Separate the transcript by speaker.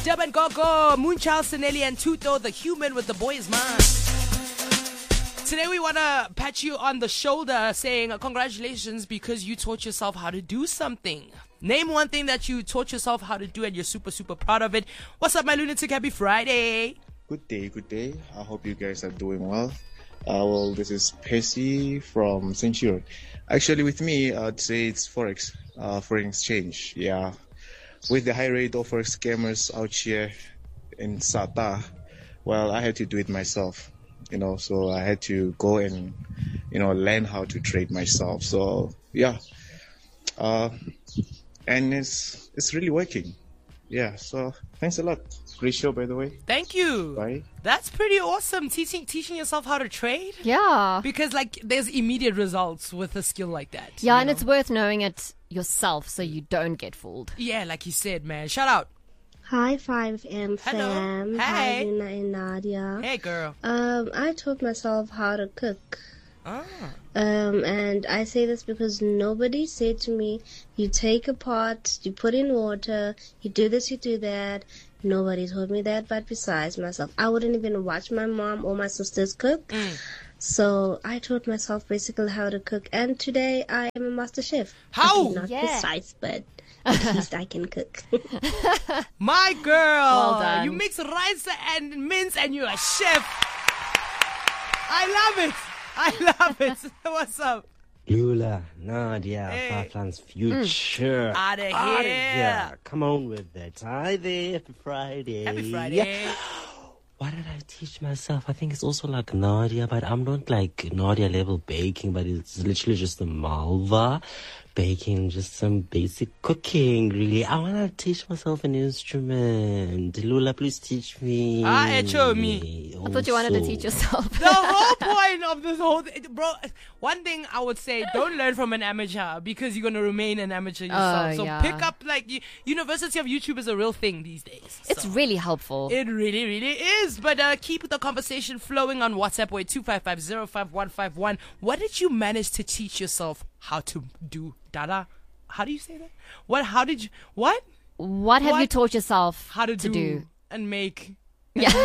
Speaker 1: Dub and Gogo, Moonchild, Sinelli, and Tuto, the human with the boy is mine. Today we want to pat you on the shoulder saying congratulations because you taught yourself how to do something. Name one thing that you taught yourself how to do and you're super, super proud of it. What's up, my lunatic? Happy Friday.
Speaker 2: Good day. I hope you guys are doing well. Well, this is Percy from Centurion. Actually, with me, I'd say it's Forex, foreign exchange. Yeah. With the high rate of Forex scammers out here in SATA, well, I had to do it myself, so I had to go and, learn how to trade myself. So, yeah. And it's really working. Yeah, so thanks a lot. Great show, by the way.
Speaker 1: Thank you.
Speaker 2: Bye.
Speaker 1: That's pretty awesome. Teaching yourself how to trade.
Speaker 3: Yeah.
Speaker 1: Because there's immediate results with a skill like that.
Speaker 3: Yeah, and it's worth knowing it yourself so you don't get fooled.
Speaker 1: Yeah, like you said, man. Shout out.
Speaker 4: Hi, 5M
Speaker 1: Hello.
Speaker 4: fam.
Speaker 1: Hey.
Speaker 4: Hi, Luna and Nadia.
Speaker 1: Hey, girl.
Speaker 4: I taught myself how to cook.
Speaker 1: Ah.
Speaker 4: And I say this because nobody said to me, you take a pot, you put in water, you do this, you do that. Nobody told me that, but besides myself, I wouldn't even watch my mom or my sisters cook. So I taught myself basically how to cook, and today I am a master chef.
Speaker 1: How?
Speaker 4: Okay, not precise, but at least I can cook.
Speaker 1: My girl.
Speaker 3: Well done.
Speaker 1: You mix rice and mince and you're a chef. I love it. What's up?
Speaker 5: Lula, Nadia,
Speaker 1: Hey.
Speaker 5: Faflan's future.
Speaker 1: Outta
Speaker 5: Outta
Speaker 1: here.
Speaker 5: Come on with that. Hi there, happy Friday.
Speaker 1: Happy Friday.
Speaker 5: What did I teach myself? I think it's also like Nadia, but I'm not like Nadia level baking, but it's literally just the Malva baking, just some basic cooking, really. I want to teach myself an instrument. Lula, please teach me.
Speaker 1: Show me.
Speaker 3: I thought you wanted to
Speaker 5: Also.
Speaker 3: teach yourself.
Speaker 1: The whole point of this whole thing, bro, one thing I would say, don't learn from an amateur because you're going to remain an amateur yourself. So
Speaker 3: yeah.
Speaker 1: pick up, University of YouTube is a real thing these days.
Speaker 3: It's
Speaker 1: So
Speaker 3: really helpful.
Speaker 1: it really, really is. But keep the conversation flowing on WhatsApp with 255-05151. What did you manage to teach yourself how to do, Dada? How do you say that? What have you taught yourself How to
Speaker 3: do?
Speaker 1: and make.
Speaker 3: Yeah.